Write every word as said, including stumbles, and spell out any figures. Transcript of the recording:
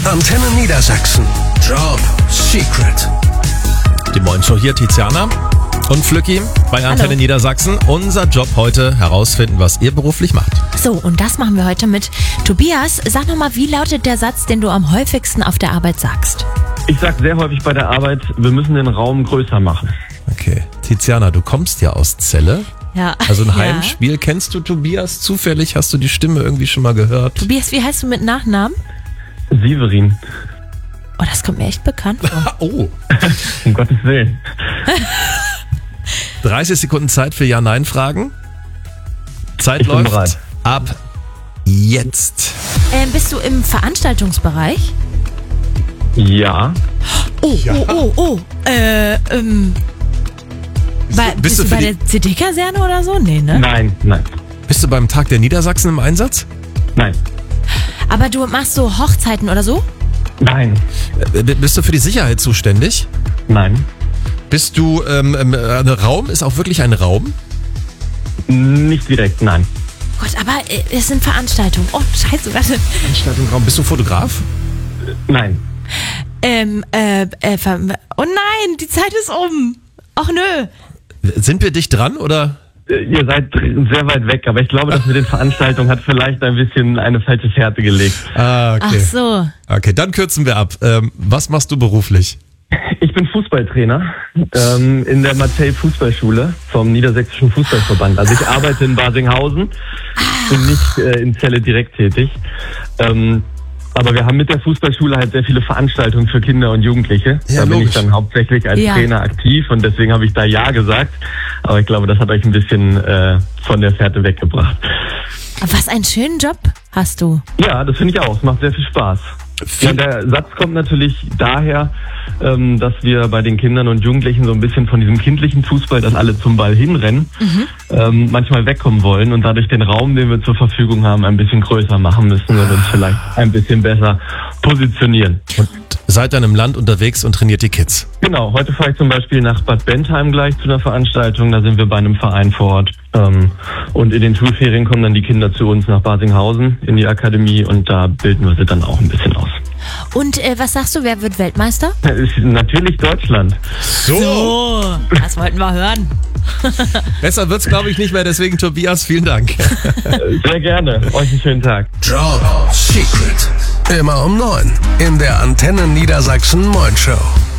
Antenne Niedersachsen. Job Secret. Die Moin Show hier, Tiziana und Flücki bei Antenne Hallo. Niedersachsen. Unser Job heute, herausfinden, was ihr beruflich macht. So, und das machen wir heute mit Tobias. Sag nochmal, wie lautet der Satz, den du am häufigsten auf der Arbeit sagst? Ich sag sehr häufig bei der Arbeit, wir müssen den Raum größer machen. Okay, Tiziana, du kommst ja aus Celle. Ja. Also ein Ja. Heimspiel. Kennst du Tobias zufällig? Hast du die Stimme irgendwie schon mal gehört? Tobias, wie heißt du mit Nachnamen? Severin, Oh, das kommt mir echt bekannt vor. Oh. um Gottes Willen. dreißig Sekunden Zeit für Ja-Nein-Fragen. Zeit Ich bin läuft bereit. ab jetzt. Ähm, bist du im Veranstaltungsbereich? Ja, Oh, oh, oh, oh. Äh, ähm. Bei, bist, Bist du du für bei die- der C D-Kaserne oder so? Nee, ne? nein, nein, Bist du beim Tag der Niedersachsen im Einsatz? nein, Aber du machst so Hochzeiten oder so? nein, Äh, Bist du für die Sicherheit zuständig? nein, Bist du, ähm, ähm, ein Raum? Ist auch wirklich ein Raum? nicht direkt, nein. Gott, aber äh, es sind Veranstaltungen. Oh, scheiße, warte. Veranstaltung, Raum. Bist du Fotograf? Nein, Ähm, äh, äh, ver- oh nein, die Zeit ist um. Ach nö. Sind wir dicht dran oder? Äh, ihr seid sehr weit weg, aber ich glaube, das mit den Veranstaltungen hat vielleicht ein bisschen eine falsche Fährte gelegt. Ah, Ach okay. so. Okay, dann kürzen wir ab. Ähm, was machst du beruflich? Ich bin Fußballtrainer ähm, in der Martell Fußballschule vom Niedersächsischen Fußballverband. Also ich arbeite in Basinghausen, bin nicht äh, in Celle direkt tätig. Ähm, aber wir haben mit der Fußballschule halt sehr viele Veranstaltungen für Kinder und Jugendliche. Ja, da bin logisch. ich dann hauptsächlich als Ja. Trainer aktiv und deswegen habe ich da Ja gesagt. Aber ich glaube, das hat euch ein bisschen äh, von der Fährte weggebracht. Was einen schönen Job hast du. Ja, das finde ich auch. Es macht sehr viel Spaß. Ja, der Satz kommt natürlich daher, ähm, dass wir bei den Kindern und Jugendlichen so ein bisschen von diesem kindlichen Fußball, dass alle zum Ball hinrennen, ähm, manchmal wegkommen wollen und dadurch den Raum, den wir zur Verfügung haben, ein bisschen größer machen müssen und uns vielleicht ein bisschen besser positionieren. Und seid dann im Land unterwegs und trainiert die Kids. Genau, heute fahre ich zum Beispiel nach Bad Bentheim gleich zu einer Veranstaltung, da sind wir bei einem Verein vor Ort. Ähm, und in den Schulferien kommen dann die Kinder zu uns nach Basinghausen in die Akademie und da bilden wir sie dann auch ein bisschen aus. Und äh, was sagst du, wer wird Weltmeister? Das ist natürlich Deutschland. Oh, das wollten wir hören. Besser wird's, glaube ich, nicht mehr. Deswegen, Tobias, vielen Dank. Sehr gerne. Euch einen schönen Tag. Job Secret. Immer um neun in der Antenne Niedersachsen Moin Show.